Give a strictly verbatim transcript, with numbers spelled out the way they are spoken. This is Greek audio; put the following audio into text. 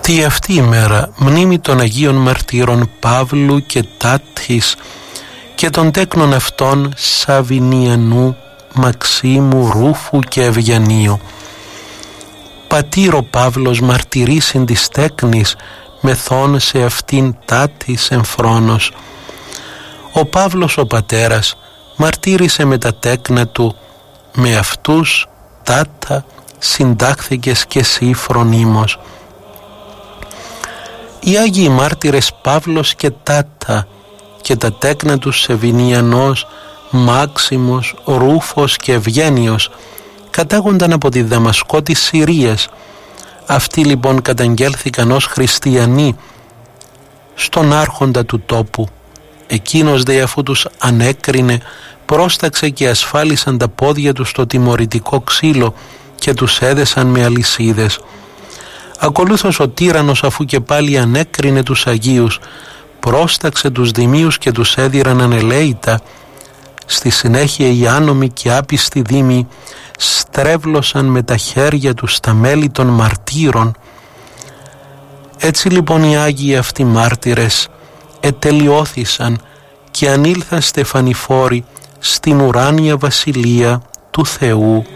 Τη αυτή ημέρα μνήμη των Αγίων Μαρτύρων Παύλου και Τάτης και των τέκνων αυτών Σαβινιανού, Μαξίμου, Ρούφου και Ευγενίου. Πατήρ ο Παύλος μαρτυρήσιν της τέκνης μεθών σε αυτήν Τάτης εμφρόνος. Ο Παύλος ο πατέρας μαρτύρησε με τα τέκνα του, με αυτούς Τάτα συντάχθηκες και εσύ φρονίμος. Οι Άγιοι μάρτυρες Παύλος και Τάτα και τα τέκνα τους Σεβινιανός, Μάξιμος, Ρούφος και Ευγένιος κατάγονταν από τη Δαμασκό της Συρίας. Αυτοί λοιπόν καταγγέλθηκαν ως χριστιανοί στον άρχοντα του τόπου. Εκείνος δε αφού τους ανέκρινε πρόσταξε και ασφάλισαν τα πόδια τους στο τιμωρητικό ξύλο και τους έδεσαν με αλυσίδες. Ακολούθως ο τύραννος αφού και πάλι ανέκρινε τους Αγίους πρόσταξε τους δημίους και τους έδιραν ανελαίητα. Στη συνέχεια οι άνομοι και άπιστοι δήμοι στρέβλωσαν με τα χέρια τους τα μέλη των μαρτύρων. Έτσι λοιπόν οι Άγιοι αυτοί μάρτυρες ετελειώθησαν και ανήλθαν στεφανιφόροι στην ουράνια βασιλεία του Θεού.